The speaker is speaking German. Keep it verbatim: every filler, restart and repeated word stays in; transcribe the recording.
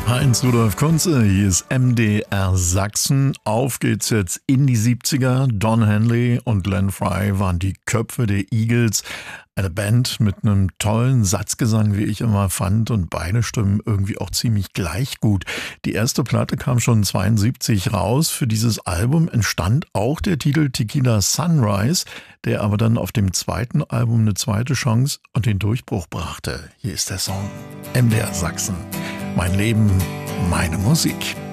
Heinz-Rudolf Kunze, hier ist M D R Sachsen. Auf geht's jetzt in die siebziger. Don Henley und Glenn Frey waren die Köpfe der Eagles. Eine Band mit einem tollen Satzgesang, wie ich immer fand, und beide Stimmen irgendwie auch ziemlich gleich gut. Die erste Platte kam schon zweiundsiebzig raus. Für dieses Album entstand auch der Titel Tequila Sunrise, der aber dann auf dem zweiten Album eine zweite Chance und den Durchbruch brachte. Hier ist der Song M D R Sachsen. Mein Leben, meine Musik.